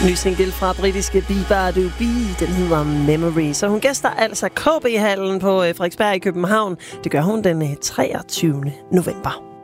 Ny single fra britiske Bieber, den hedder Memory. Så hun gæster altså KB-hallen på Frederiksberg i København. Det gør hun den 23. november.